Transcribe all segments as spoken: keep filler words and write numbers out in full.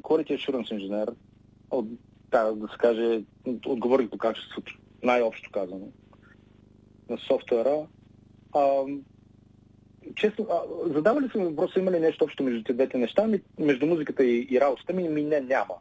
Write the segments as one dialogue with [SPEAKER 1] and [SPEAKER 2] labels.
[SPEAKER 1] quality assurance инженер, от, да, да се каже, отговорих по качеството, най-общо казано, на софтуера. А, честно, а, задава ли съм въпроса, има ли нещо общо между тези двете неща? Ми, между музиката и, и работата ми, ми не, няма.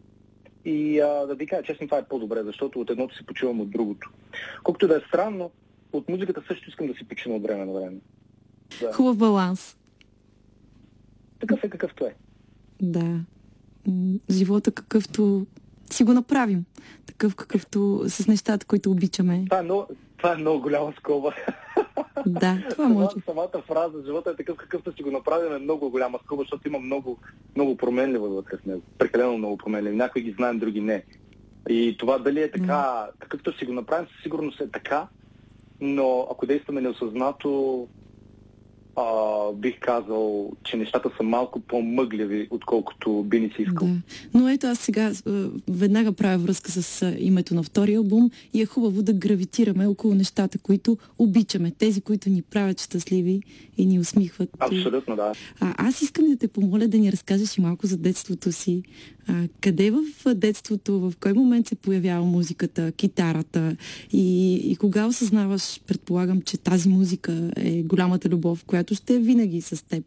[SPEAKER 1] И а, да ви кажа, честно, това е по-добре, защото от едното си почивам от другото. Колкото да е странно, от музиката също искам да си почина от време на време. Да.
[SPEAKER 2] Хубав баланс.
[SPEAKER 1] Такъв е какъвто е.
[SPEAKER 2] Да. Живота какъвто си го направим. Такъв какъвто с нещата, които обичаме.
[SPEAKER 1] Това е много, това е много голяма скоба.
[SPEAKER 2] Да, това може.
[SPEAKER 1] Самата, самата фраза, живота е такъв какъвто си го направим, е много голяма скоба, защото има много, много променливо вътре в него. Прекалено много променливо. Някои ги знаем, други не. И това дали е така, mm. какъвто си го направим, със сигурност е така, но ако действаме неосъзнато, а, бих казал, че нещата са малко по-мъгляви, отколкото би ни си искал.
[SPEAKER 2] Да. Но ето аз сега веднага правя връзка с името на втория албум и е хубаво да гравитираме около нещата, които обичаме, тези, които ни правят щастливи и ни усмихват.
[SPEAKER 1] Абсолютно, да.
[SPEAKER 2] А, аз искам да те помоля да ни разкажеш и малко за детството си. А, къде в детството, в кой момент се появява музиката, китарата и, и кога осъзнаваш, предполагам, че тази музика е голямата любов, която ще е винаги с теб?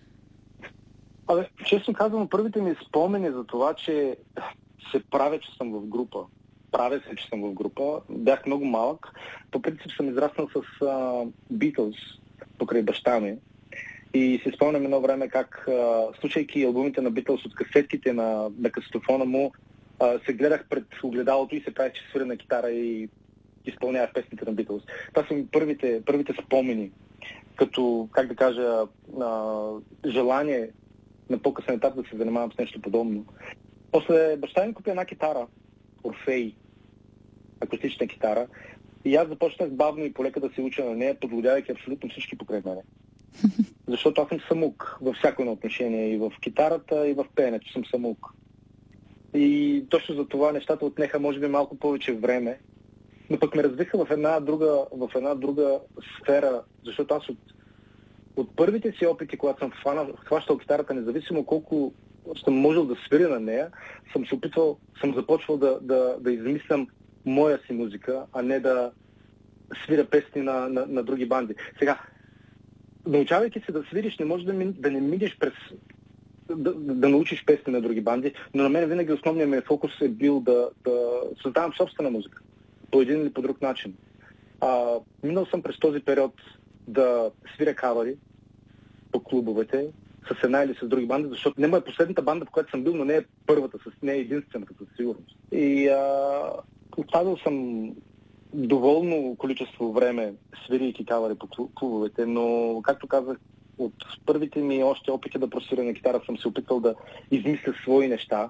[SPEAKER 1] Абе, честно казвам, първите ми спомени за това, че се правя, че съм в група. Правя се, че съм в група. Бях много малък. По принцип съм израснал с Beatles покрай баща ми. И си спомням едно време как, а, слушайки албумите на Beatles от касетките на, на касетофона му, а, се гледах пред огледалото и се правих, че свиря на китара и изпълнявах песните на Beatles. Това са ми първите, първите спомени, като, как да кажа, а, желание на по-късен етап да се занимавам с нещо подобно. После баща ми купи една китара, Орфей, акустична китара, и аз започнах бавно и полека да се уча на нея, подводявайки абсолютно всички покрай мене. Защото аз съм самук във всяко едно отношение, и в китарата, и в пеенето съм самук. И точно за това нещата отнеха, може би, малко повече време, но пък ме развиха в една друга, в една друга сфера, защото аз от, от първите си опити, когато съм хващал китарата, независимо колко съм можел да свиря на нея, съм се опитвал, съм започвал да, да, да измислям моя си музика, а не да свиря песни на, на, на други банди. Сега, научавайки се да свириш, не можеш да, ми, да не минеш през... Да, да научиш песни на други банди, но на мен винаги основният ми фокус е бил да, да създавам собствена музика. По един или по друг начин. А, минал съм през този период да свиря кавари по клубовете, с една или с други банди, защото не е последната банда, в която съм бил, но не е първата, не е единствената със сигурност. И а, оставил съм доволно количество време свирийки кавари по клубовете, но, както казах, от първите ми още опити да просвиря на китара съм се опитал да измисля свои неща.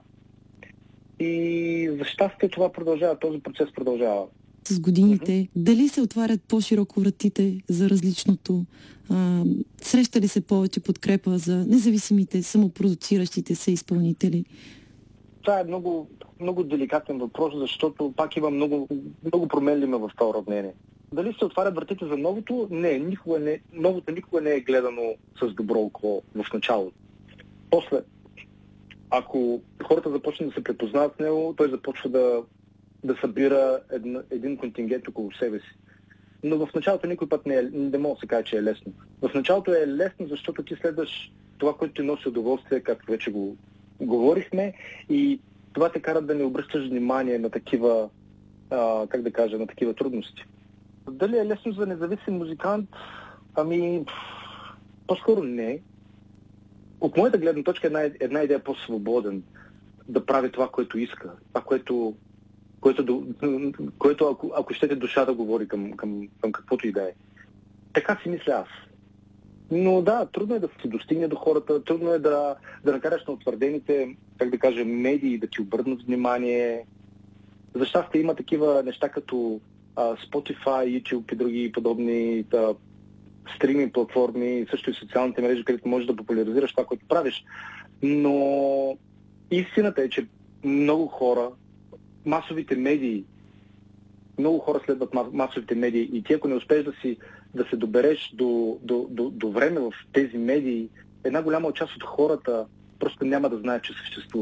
[SPEAKER 1] И за щастие това продължава, този процес продължава.
[SPEAKER 2] С годините, mm-hmm. дали се отварят по-широко вратите за различното? А, среща ли се повече подкрепа за независимите, самопродуциращите се изпълнители?
[SPEAKER 1] Това е много, много деликатен въпрос, защото пак има много, много променливе в това уравнение. Дали се отварят вратите за новото? Не, никога не, новото никога не е гледано с добро око в началото. После, ако хората започнат да се препознават с него, той започва да, да събира един, един контингент около себе си. Но в началото никой път не, е, не мога да се каже, че е лесно. В началото е лесно, защото ти следваш това, което ти носи удоволствие, както вече го говорихме, и това те кара да не обръщаш внимание на такива, а, как да кажа, на такива трудности. Дали е лесно за независим музикант? Ами, по-скоро не. От моята гледна точка една, една идея е по-свободен да прави това, което иска. Това, което, което, което ако, ако щете, душа да говори към, към, към каквото и да е. Така си мисля аз. Но да, трудно е да се достигне до хората, трудно е да, да накараш на утвърдените, как да кажа, медии да ти обърнат внимание. За щастие има такива неща като а, Spotify, YouTube и други подобни да, стриминг платформи, също и социалните мрежи, където можеш да популяризираш това, което правиш. Но истината е, че много хора, масовите медии, много хора следват масовите медии и ти, ако не успееш да си да се добереш до, до, до, до време в тези медии, една голяма част от хората просто няма да знаят, че съществува.